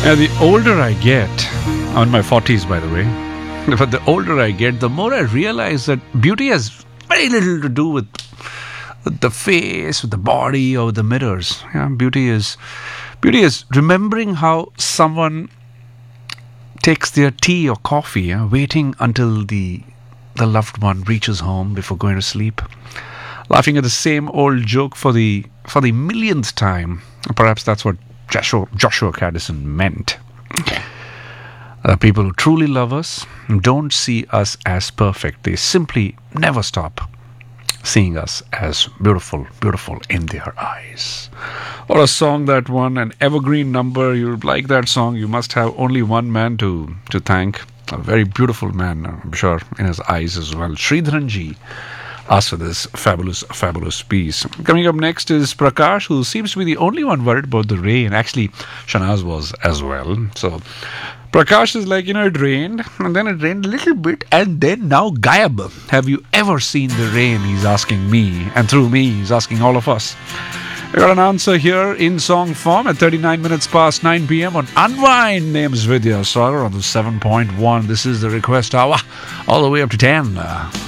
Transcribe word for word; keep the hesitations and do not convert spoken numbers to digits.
Yeah, the older I get, I'm in my forties by the way, but the older I get, the more I realize that beauty has very little to do with, with the face, with the body, or with the mirrors. Yeah, beauty is beauty is remembering how someone takes their tea or coffee, yeah, waiting until the the loved one reaches home before going to sleep, laughing at the same old joke for the for the millionth time. Perhaps that's what Joshua, Joshua Caddison meant. The people who truly love us don't see us as perfect. They simply never stop seeing us as beautiful, beautiful in their eyes. Or a song that won an evergreen number. You like that song, you must have only one man to, to thank. A very beautiful man, I'm sure, in his eyes as well. Sridharanji asked for this fabulous, fabulous piece. Coming up next is Prakash, who seems to be the only one worried about the rain. Actually, Shanaz was as well. So, Prakash is like, you know, it rained, and then it rained a little bit, and then now gayab. Have you ever seen the rain? He's asking me, and through me, he's asking all of us. We got an answer here in song form at thirty-nine minutes past nine p.m. on Unwind Names Vidya Sagar on the seven point one. This is the request hour, all the way up to ten.